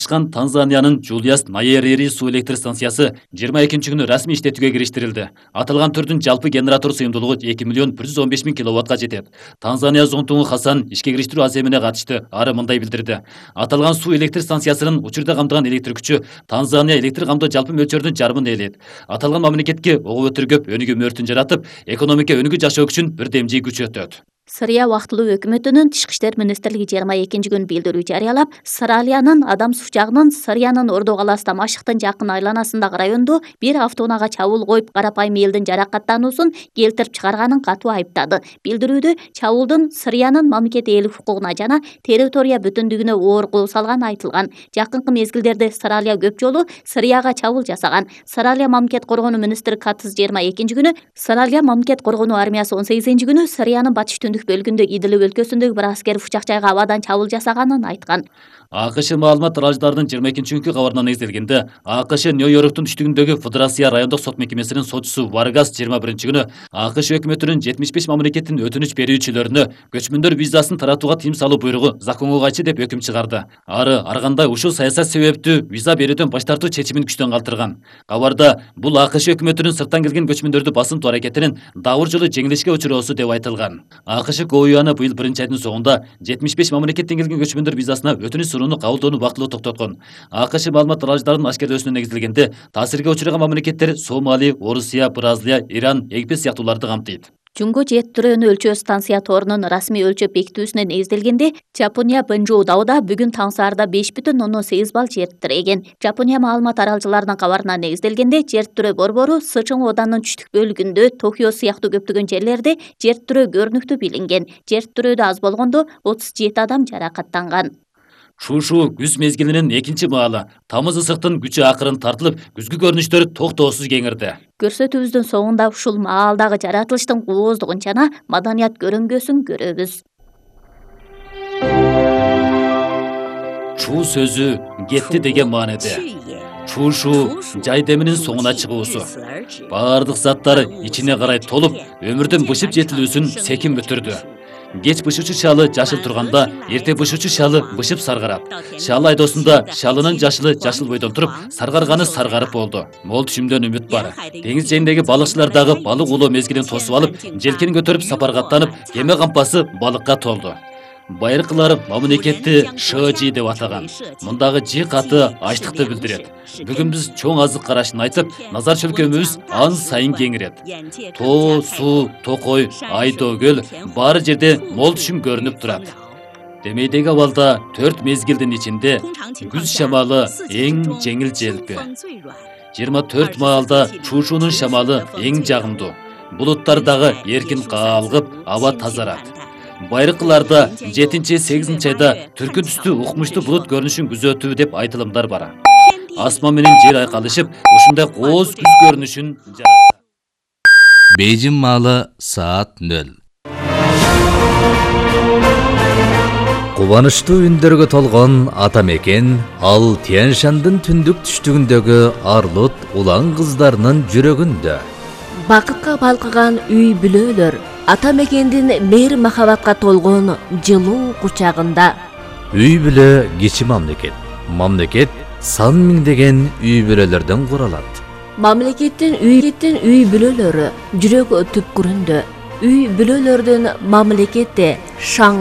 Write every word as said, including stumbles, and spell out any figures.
Tanzaniyanın Julius Nyerere su elektr станциясы жыйырма экинчи күнү расмий иштетүүгө кириштирилди. Аталган түрдүн жалпы генератор сыйымдуулугу эки миллион бир жүз он беш миң киловаттка жетет. Танзания зонтугу Хасан ишке кириштирүү аземине катышты. Ары мындай билдирди. Аталган су электр станциясынын учурда камтыган электр күчү Танзания электр камтоо жалпы мөлчөрдүн жарымын ээлейт. Аталган мамлекетке ого өтөргөп өнүгүү мөртүн жаратып, экономика өнүгүү жашоо үчүн бир демжий күч өтөт. Сырия вактылуу өкмөтүнүн Тышкы иштер министрлиги жыйырма экинчи күн билдирүү жарыялап, Сыралиянын адам сучагынын Сыриянын Ордо калаасында Машыктын жакын айланасындагы райондо бир автоунаага чабуул коюп, карапайым элдин жаракаттануусун келтирип чыгарганын катуу айыптады. Билдирүүдө чабуулдун Сыриянын мамлекет ээлик укугуна жана территория бүтүндүгүнө оор кол салганы айтылган. Жакынкы мезгилдерде Сыралия көп жолу Сырияга чабуул жасаган. Сыралия мамлекет коргонуу министри Катыс жыйырма экинчи күнү, Сыралия мамлекет коргонуу армиясы он сегизинчи күнү Сыриянын батыш бөлгүндө Идлиб өлкөсүндөгү бир аскер учак жайга абадан чабуул жасаганын айткан. АКШ маалымат тарааждардын жыйырма экинчи күнкү кабарына негизделгенде, АКШ Нью-Йорктун түштүгүндөгү Федерация райондук сот мекемесинин сотчусу Варгас жыйырма биринчи күнү АКШ өкмөтүнүн жетимиш беш мамлекеттин өтүнүч берүүчүлөрүнө көчмөндөр визасын таратууга тыйым салуу буйругу законго кайчы деп өкүм чыгарды. Ары ар кандай ушул саясат себептүү виза берүүдөн баш тартуу чечимин күчтөн калтырган. Кабарда бул АКШ өкмөтүнүн сырттан келген көчмөндөрдү басым аракетинин дагы бир жолу жеңилишке учуроосу деп айтылган. АКШ КОЮАны быйыл биринчи айдын соңунда жетимиш беш мамлекеттен келген көчмөндөр визасына өтүнүч суроону кабылдоону бактылуу токтоткон. АКШ маалымат тарааждардын ашкерлөөсүнө негизделгенде, таасирге учураган мамлекеттер Сомали, Орусия, Бразилия, Иран, Египет сыяктууларды камтыйт. Жунго жет түрөөнү өлчөө станция торунун расмий өлчөп бекитүүсүнө негизделгенде, Жапония Бенжоу дауда бүгүн таң саарда беш бүтүн ондон сегиз балл жер тиреген. Жапония маалымат аралчыларынын кабарына негизделгенде, жер тирөө борбору Сычуң Оданын түштүк бөлүгүндө Токио сыяктуу көптөгөн жерлерде жер тирөө көрүнүктүү билинген. Жер тирөөдө аз болгондо отуз жети адам жаракаттанган. Шушу күз мезгилинин экинчи маалы тамыз ысыктын күчү акырын тартылып, күзгү көрүнүштөр токтоосуз кеңирди. Көрсөтүүбүздүн соңунда ушул маалдагы жаратылыштын кооздугун жана маданият көрүнгөсүн көрөбүз. Чуу сөзү кетти деген маанеде. Чушу жай деминин соңуна чыгуусу. Баардык заттар ичине карай толуп, өмүрдүн бышып жетилүүсүн секин бүтүрдү. Кеч бышучу шалы жашыл турганда, эрте бышучу шалы бышып саргарат. Шалы айдоосунда шалынын жашылы жашыл бойдон туруп, саргарганы саргарып болду. Мол түшүмдөн үмүт бар. Деңиз жээгиндеги балыкчылар дагы балык улоо мезгилин тосуп алып, желкени көтөрүп сапарга аттанып, кеме кампасы балыкка толду. Байыркылар мамлекетти ШЖ деп атаган. Мындагы Ж каты ачлыкты билдирет. Бүгүн биз чоң азык карашын айтып, назар чөлкөмүбүз ан сайын кеңирет. Тоо, суу, токой, айдоо, көл баары жерде мол түшүм көрүнүп турат. Демейдеги абалда төрт мезгилдин ичинде күз шамалы эң жеңил желпи. жыйырма төрт маалда Чушунун шамалы эң жагымдуу. Булуттар дагы эркин каалгып, аба тазарат. Байыркыларда жетинчи сегизинчи айда түркүн түстүү укмуштуу булут көрүнүшүн күзөтүү деп айтылымдар бар. Асман менен жер айкалышып, ушундай кооз күз көрүнүшүн жаратты. Бейжин маалы саат нөл. Кубанычтуу үндөргө толгон ата мекен ал Тянь-Шандын түндүк түштүгүндөгү Арлут улан кыздарынын жүрөгүндө. Бакытка балкыган үй бүлөлөр ата мекендин мейир махабатка толгон жылуу кучагында. Үй бүлө кичи мамлекет. Мамлекет сан миңдеген үй бүлөлөрдөн куралат. Мамлекеттин үйгеттин үй бүлөлөрү жүрөк түпкүрүндө. Үй бүлөлөрдүн мамлекетте шаң